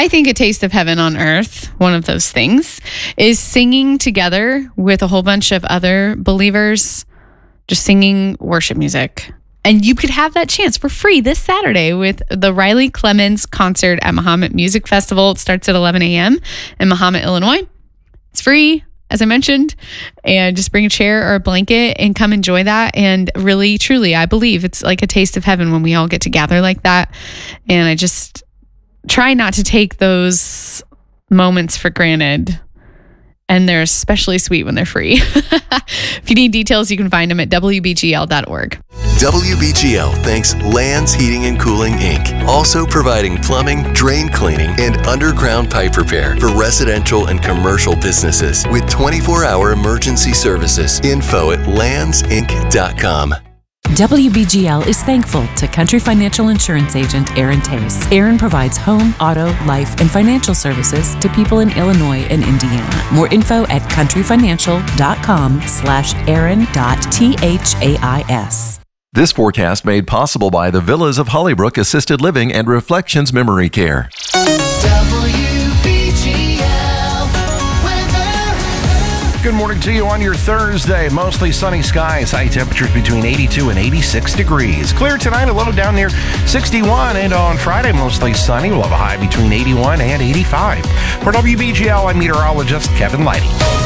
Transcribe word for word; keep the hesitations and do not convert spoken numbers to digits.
I think a taste of heaven on earth, one of those things, is singing together with a whole bunch of other believers, just singing worship music. And you could have that chance for free this Saturday with the Riley Clemens concert at Mahomet Music Festival. It starts at eleven a.m. in Mahomet, Illinois. It's free, as I mentioned, and just bring a chair or a blanket and come enjoy that. And really, truly, I believe it's like a taste of heaven when we all get to gather like that. And I just try not to take those moments for granted. And they're especially sweet when they're free. If you need details, you can find them at W B G L dot org. W B G L thanks Lands Heating and Cooling, Incorporated. Also providing plumbing, drain cleaning, and underground pipe repair for residential and commercial businesses with twenty-four hour emergency services. Info at lands inc dot com. W B G L is thankful to Country Financial Insurance Agent Aaron Tace. Aaron provides home, auto, life, and financial services to people in Illinois and Indiana. More info at countryfinancial.com slash Aaron dot T H A I S. This forecast made possible by the Villas of Hollybrook Assisted Living and Reflections Memory Care. Good morning to you on your Thursday. Mostly sunny skies. High temperatures between eighty-two and eighty-six degrees. Clear tonight, a low down near sixty-one. And on Friday, mostly sunny. We'll have a high between eighty-one and eighty-five. For W B G L, I'm meteorologist Kevin Lighty.